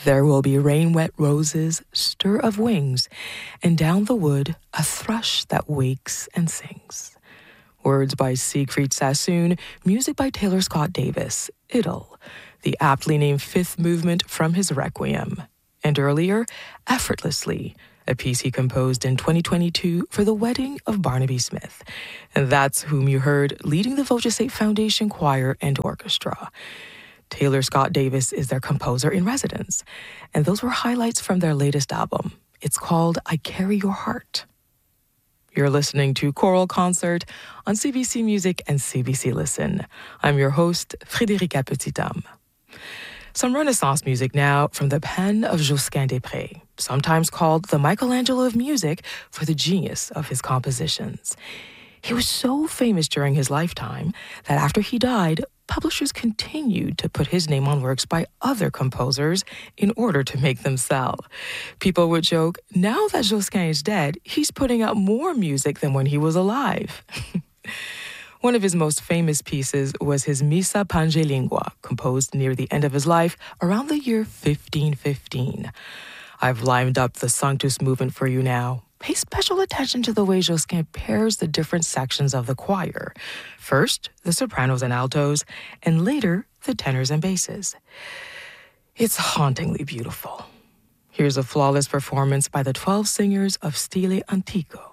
There will be rain-wet roses, stir of wings, and down the wood a thrush that wakes and sings. Words by Siegfried Sassoon, music by Taylor Scott Davis, Idyll, the aptly named fifth movement from his Requiem. And earlier, Effortlessly, a piece he composed in 2022 for the wedding of Barnaby Smith. And that's whom you heard leading the Voce Foundation Choir and Orchestra. Taylor Scott Davis is their composer in residence. And those were highlights from their latest album. It's called I Carry Your Heart. You're listening to Choral Concert on CBC Music and CBC Listen. I'm your host, Frédérica Petit-Homme. Some Renaissance music now from the pen of Josquin des Prez, sometimes called the Michelangelo of music for the genius of his compositions. He was so famous during his lifetime that after he died, publishers continued to put his name on works by other composers in order to make them sell. People would joke, now that Josquin is dead, he's putting out more music than when he was alive. One of his most famous pieces was his Missa Pange Lingua, composed near the end of his life around the year 1515. I've lined up the Sanctus movement for you now. Pay special attention to the way Josquin pairs the different sections of the choir. First, the sopranos and altos, and later, the tenors and basses. It's hauntingly beautiful. Here's a flawless performance by the 12 singers of Stile Antico.